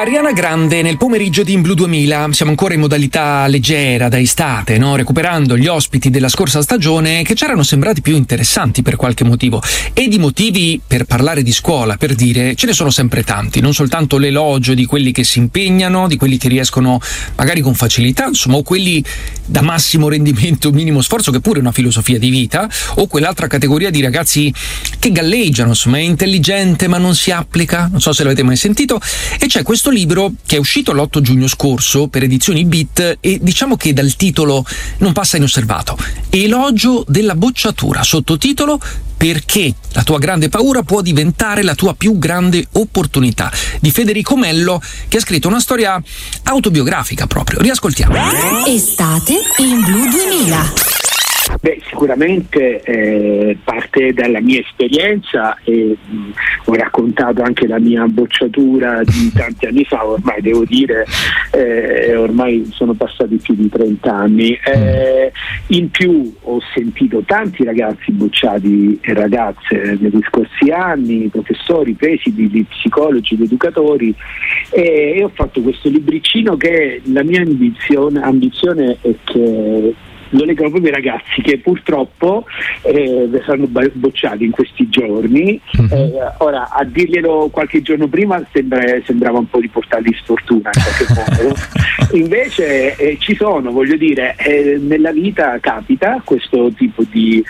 Ariana Grande nel pomeriggio di In Blu 2000. Siamo ancora in modalità leggera da estate, no? Recuperando gli ospiti della scorsa stagione che ci erano sembrati più interessanti per qualche motivo. E di motivi per parlare di scuola, per dire, ce ne sono sempre tanti. Non soltanto l'elogio di quelli che si impegnano, di quelli che riescono magari con facilità, insomma, o quelli da massimo rendimento, minimo sforzo, che pure è una filosofia di vita, o quell'altra categoria di ragazzi che galleggiano, insomma, è intelligente ma non si applica. Non so se l'avete mai sentito. E c'è questo libro che è uscito l'8 giugno scorso per Edizioni Beat e diciamo che dal titolo non passa inosservato. Elogio della bocciatura, sottotitolo Perché la tua grande paura può diventare la tua più grande opportunità, di Federico Mello, che ha scritto una storia autobiografica proprio. Riascoltiamo. Estate in Blu 2000. Beh, sicuramente parte dalla mia esperienza e ho raccontato anche la mia bocciatura di tanti anni fa, ormai devo dire, ormai sono passati più di 30 anni. In più ho sentito tanti ragazzi bocciati e ragazze negli scorsi anni, professori, presidi, di psicologi, di educatori, e ho fatto questo libricino che la mia ambizione è che lo leggono proprio i ragazzi che purtroppo saranno bocciati in questi giorni. Ora, a dirglielo qualche giorno prima sembrava un po' di portarli sfortuna in qualche modo. Invece ci sono, voglio dire, nella vita capita questo tipo di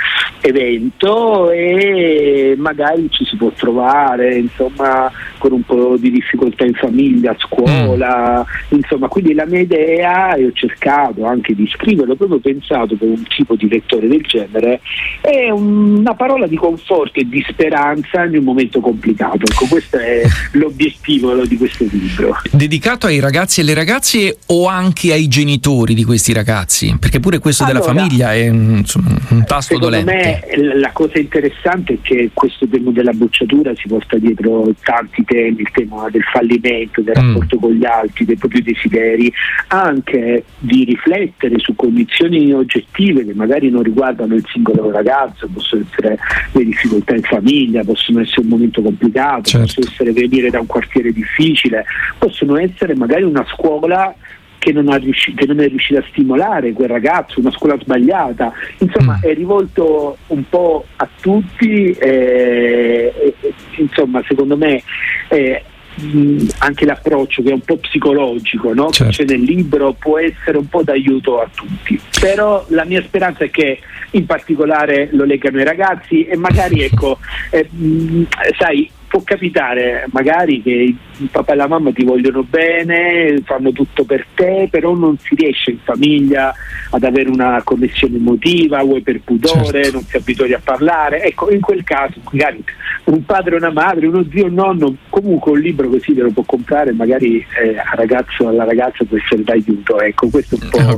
evento e magari ci si può trovare, insomma, con un po' di difficoltà in famiglia, a scuola, insomma, quindi la mia idea, e ho cercato anche di scriverlo, proprio pensato per un tipo di lettore del genere, è una parola di conforto e di speranza in un momento complicato. Ecco, questo è l'obiettivo di questo libro. Dedicato ai ragazzi e alle ragazze o anche ai genitori di questi ragazzi? Perché pure questo della famiglia è insomma, un tasto dolente. Secondo me la cosa interessante è che questo tema della bocciatura si porta dietro tanti temi, il tema del fallimento, del rapporto con gli altri, dei propri desideri, anche di riflettere su condizioni oggettive che magari non riguardano il singolo ragazzo, possono essere le difficoltà in famiglia, possono essere un momento complicato, possono essere venire da un quartiere difficile, possono essere magari una scuola che non è riuscita a stimolare quel ragazzo, una scuola sbagliata, insomma è rivolto un po' a tutti, insomma secondo me anche l'approccio che è un po' psicologico, no? Che c'è nel libro, può essere un po' d'aiuto a tutti, però la mia speranza è che in particolare lo leggano i ragazzi e magari ecco, sai, può capitare magari che il papà e la mamma ti vogliono bene, fanno tutto per te, però non si riesce in famiglia ad avere una connessione emotiva, vuoi per pudore, non si abitui a parlare. Ecco, in quel caso magari un padre, una madre, uno zio, un nonno, comunque un libro così te lo può comprare, magari al ragazzo o alla ragazza può essere d'aiuto. Ecco, questo è un po'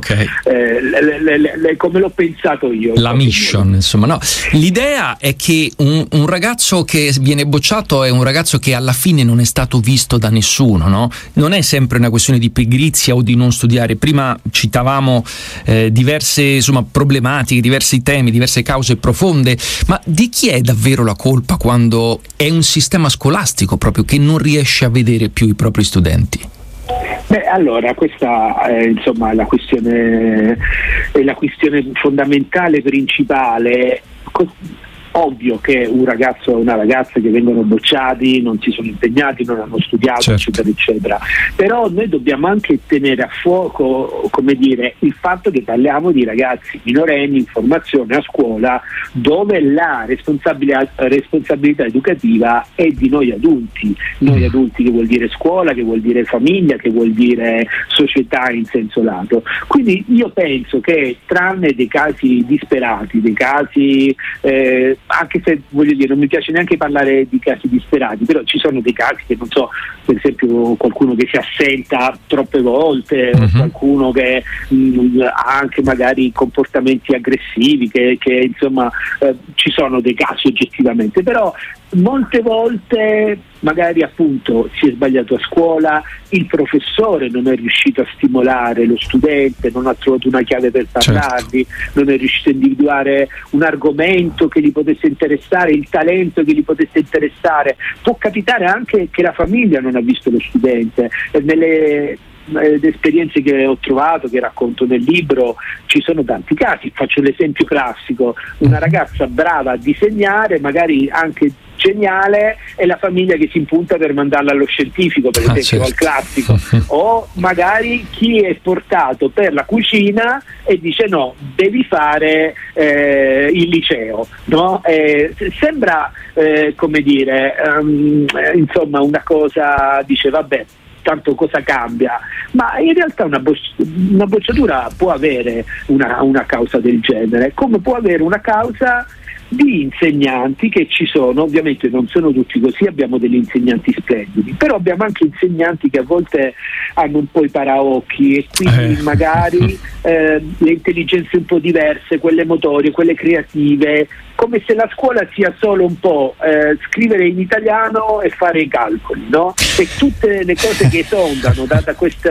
come l'ho pensato io. La mission, insomma, no. L'idea è che un ragazzo che viene bocciato è un ragazzo che alla fine non è stato visto da nessuno, no? Non è sempre una questione di pigrizia o di non studiare. Prima citavamo diverse, insomma, problematiche, diversi temi, diverse cause profonde, ma di chi è davvero la colpa quando è un sistema scolastico proprio che non riesce a vedere più i propri studenti? Beh, allora questa è insomma la questione fondamentale, principale. Ovvio che un ragazzo o una ragazza che vengono bocciati non si sono impegnati, non hanno studiato, eccetera eccetera, però noi dobbiamo anche tenere a fuoco, come dire, il fatto che parliamo di ragazzi minorenni in formazione a scuola, dove la responsabilità educativa è di noi adulti che vuol dire scuola, che vuol dire famiglia, che vuol dire società in senso lato. Quindi io penso che, tranne dei casi disperati, dei casi anche se, voglio dire, non mi piace neanche parlare di casi disperati, però ci sono dei casi che, non so, per esempio qualcuno che si assenta troppe volte, o qualcuno che ha anche magari comportamenti aggressivi, che insomma ci sono dei casi oggettivamente, però molte volte magari appunto si è sbagliato a scuola, il professore non è riuscito a stimolare lo studente, non ha trovato una chiave per parlargli, non è riuscito a individuare un argomento che gli potesse interessare, il talento che gli potesse interessare. Può capitare anche che la famiglia non ha visto lo studente. Nelle esperienze che ho trovato, che racconto nel libro, ci sono tanti casi. Faccio l'esempio classico: una ragazza brava a disegnare, magari anche geniale, è la famiglia che si impunta per mandarla allo scientifico, per esempio, al classico. O magari chi è portato per la cucina e dice no, devi fare il liceo, no? Sembra come dire, insomma, una cosa, dice vabbè, tanto cosa cambia, ma in realtà una bocciatura può avere una causa del genere, come può avere una causa di insegnanti che ci sono. Ovviamente non sono tutti così, abbiamo degli insegnanti splendidi, però abbiamo anche insegnanti che a volte hanno un po' i paraocchi e quindi magari le intelligenze un po' diverse, quelle motorie, quelle creative, come se la scuola sia solo un po' scrivere in italiano e fare i calcoli, no? E tutte le cose che esondano da questi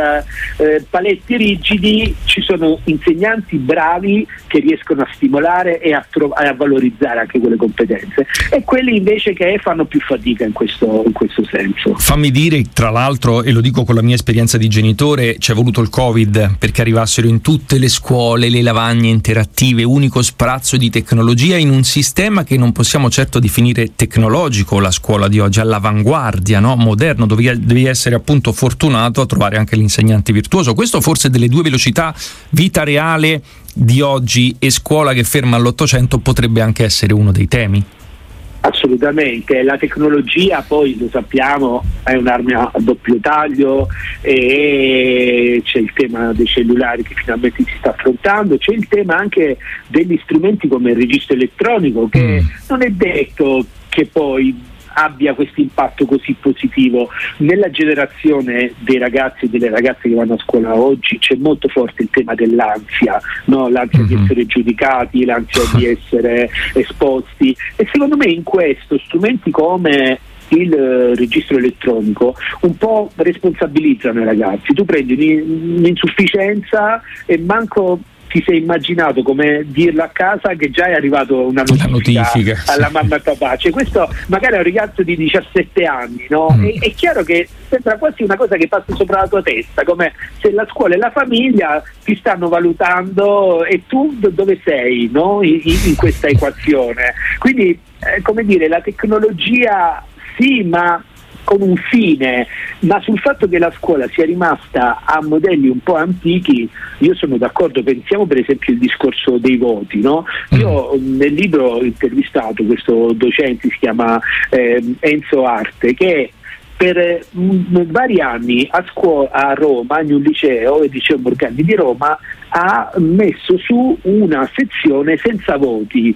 paletti rigidi. Ci sono insegnanti bravi che riescono a stimolare e a valorizzare anche quelle competenze, e quelli invece che fanno più fatica in questo senso. Fammi dire, tra l'altro, e lo dico con la mia esperienza di genitore, c'è voluto il Covid perché arrivassero in tutte le scuole le lavagne interattive, unico sprazzo di tecnologia in un sistema che non possiamo certo definire tecnologico. La scuola di oggi all'avanguardia, no? Moderno, devi essere appunto fortunato a trovare anche l'insegnante virtuoso. Questo forse delle due velocità, vita reale di oggi e scuola che ferma all'800, potrebbe anche essere uno dei temi. Assolutamente, la tecnologia poi lo sappiamo è un'arma a doppio taglio, e c'è il tema dei cellulari che finalmente si sta affrontando, c'è il tema anche degli strumenti come il registro elettronico, che non è detto che poi abbia questo impatto così positivo. Nella generazione dei ragazzi e delle ragazze che vanno a scuola oggi c'è molto forte il tema dell'ansia, no? L'ansia di essere giudicati, l'ansia di essere esposti, e secondo me in questo strumenti come il registro elettronico un po' responsabilizzano i ragazzi. Tu prendi un'insufficienza e manco ti sei immaginato come dirlo a casa che già è arrivato una notifica alla mamma e papà. Cioè, questo magari è un ragazzo di 17 anni, no? È chiaro che sembra quasi una cosa che passa sopra la tua testa, come se la scuola e la famiglia ti stanno valutando e tu dove sei, no? in questa equazione. Quindi come dire, la tecnologia sì, ma con un fine, ma sul fatto che la scuola sia rimasta a modelli un po' antichi io sono d'accordo. Pensiamo per esempio al discorso dei voti, no? Io nel libro ho intervistato questo docente, si chiama Enzo Arte, che per vari anni a Roma, in un liceo, il liceo Morgagni di Roma, ha messo su una sezione senza voti,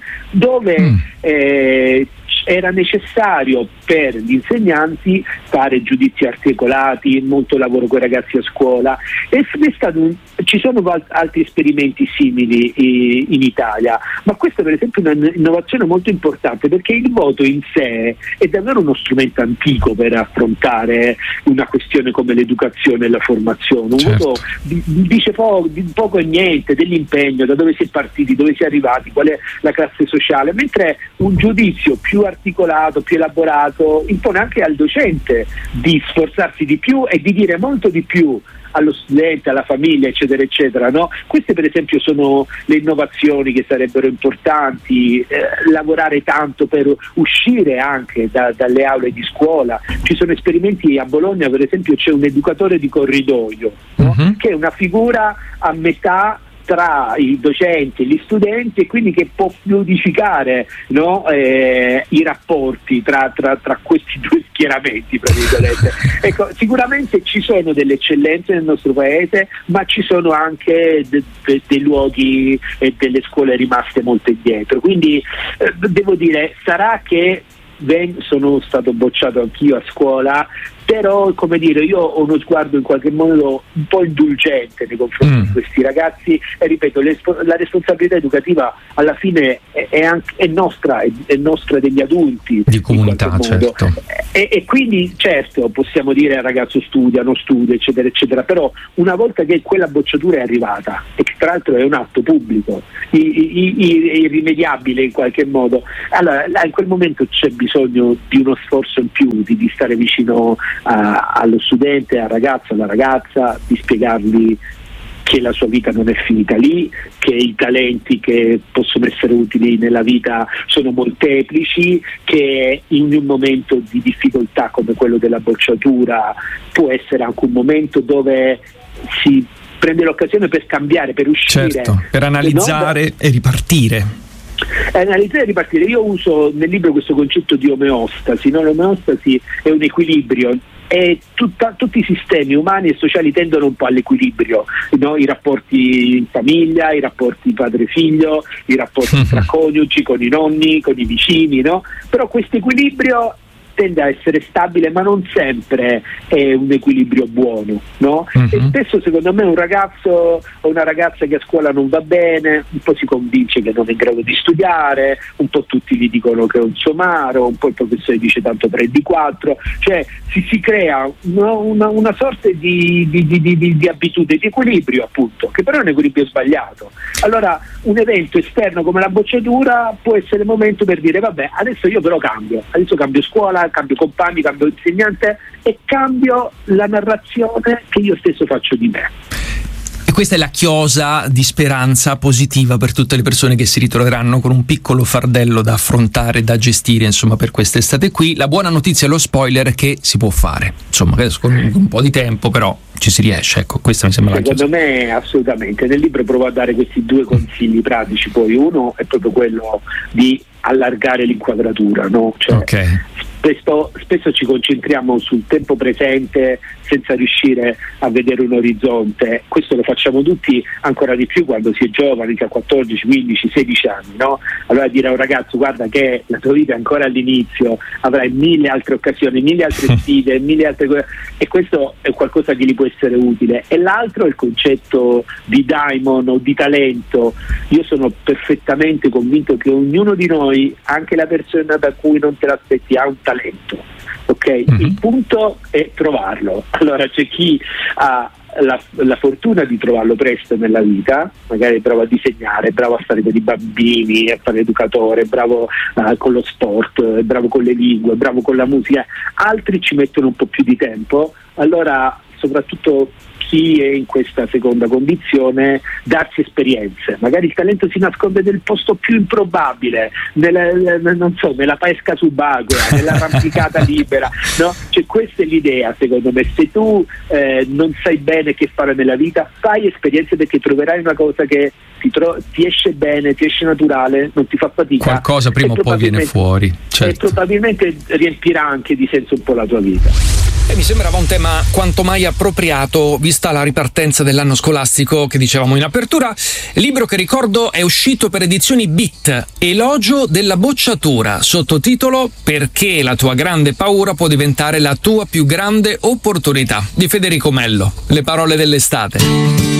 dove era necessario per gli insegnanti fare giudizi articolati, molto lavoro con i ragazzi a scuola, e ci sono altri esperimenti simili in Italia, ma questa per esempio è un'innovazione molto importante, perché il voto in sé è davvero uno strumento antico per affrontare una questione come l'educazione e la formazione. Un voto dice poco e niente dell'impegno, da dove si è partiti, dove si è arrivati, qual è la classe sociale, mentre un giudizio più articolato, più elaborato, impone anche al docente di sforzarsi di più e di dire molto di più allo studente, alla famiglia, eccetera eccetera, no? Queste per esempio sono le innovazioni che sarebbero importanti, lavorare tanto per uscire anche dalle aule di scuola. Ci sono esperimenti a Bologna, per esempio c'è un educatore di corridoio, no? Che è una figura a metà tra i docenti e gli studenti, e quindi che può fluidificare, no? I rapporti tra questi due schieramenti, tra virgolette. Ecco, sicuramente ci sono delle eccellenze nel nostro paese, ma ci sono anche dei luoghi e delle scuole rimaste molto indietro. Quindi devo dire, sarà che sono stato bocciato anch'io a scuola, però come dire, io ho uno sguardo in qualche modo un po' indulgente nei confronti di questi ragazzi, e ripeto, la responsabilità educativa alla fine è nostra degli adulti di comunità, certo. E quindi certo possiamo dire al ragazzo studia, non studia, eccetera eccetera, però una volta che quella bocciatura è arrivata, e che tra l'altro è un atto pubblico, irrimediabile in qualche modo, allora in quel momento c'è bisogno di uno sforzo in più, di stare vicino allo studente, al ragazzo, alla ragazza, di spiegargli che la sua vita non è finita lì, che i talenti che possono essere utili nella vita sono molteplici, che in un momento di difficoltà come quello della bocciatura può essere anche un momento dove si prende l'occasione per cambiare, per uscire, certo, per analizzare e ripartire. Analizzare e ripartire. Io uso nel libro questo concetto di omeostasi, no? L'omeostasi è un equilibrio, e tutti i sistemi umani e sociali tendono un po' all'equilibrio, no? I rapporti in famiglia, i rapporti padre-figlio, i rapporti tra coniugi, con i nonni, con i vicini, no? Però questo equilibrio tende a essere stabile, ma non sempre è un equilibrio buono, no? E spesso secondo me un ragazzo o una ragazza che a scuola non va bene, un po' si convince che non è in grado di studiare, un po' tutti gli dicono che è un somaro, un po' il professore dice tanto prendi 4, cioè si crea una sorta di abitudine, di equilibrio appunto, che però è un equilibrio sbagliato. Allora un evento esterno come la bocciatura può essere il momento per dire vabbè, adesso io però cambio scuola, cambio compagni, cambio insegnante e cambio la narrazione che io stesso faccio di me. E questa è la chiosa di speranza positiva per tutte le persone che si ritroveranno con un piccolo fardello da affrontare, da gestire, insomma, per quest'estate qui. La buona notizia è lo spoiler che si può fare, insomma, con un po' di tempo, però ci si riesce, ecco, questa mi sembra la chiosa. Secondo me assolutamente. Nel libro provo a dare questi 2 consigli pratici, poi uno è proprio quello di allargare l'inquadratura, no? Cioè, okay. Spesso ci concentriamo sul tempo presente senza riuscire a vedere un orizzonte. Questo lo facciamo tutti ancora di più quando si è giovani, che ha 14, 15, 16 anni, no? Allora dire a un ragazzo guarda che la tua vita è ancora all'inizio, avrai 1000 altre occasioni, 1000 altre sfide, 1000 altre cose, e questo è qualcosa che gli può essere utile. E l'altro è il concetto di daimon o di talento. Io sono perfettamente convinto che ognuno di noi, anche la persona da cui non te l'aspetti, ha un talento, ok? Il punto è trovarlo. Allora c'è chi ha la fortuna di trovarlo presto nella vita, magari è bravo a disegnare, è bravo a stare con i bambini, a fare educatore, è bravo con lo sport, è bravo con le lingue, è bravo con la musica. Altri ci mettono un po' più di tempo. Allora soprattutto chi è in questa seconda condizione, darsi esperienze. Magari il talento si nasconde nel posto più improbabile, nella pesca subacquea, nell'arrampicata libera, no? Cioè questa è l'idea, secondo me. Se tu non sai bene che fare nella vita, fai esperienze, perché troverai una cosa che ti esce bene, ti esce naturale, non ti fa fatica. Qualcosa prima o poi viene fuori, certo. E probabilmente riempirà anche di senso un po' la tua vita. E mi sembrava un tema quanto mai appropriato vista la ripartenza dell'anno scolastico che dicevamo in apertura. Il libro che ricordo è uscito per Edizioni Bit, Elogio della bocciatura, sottotitolo Perché la tua grande paura può diventare la tua più grande opportunità, di Federico Mello. Le parole dell'estate.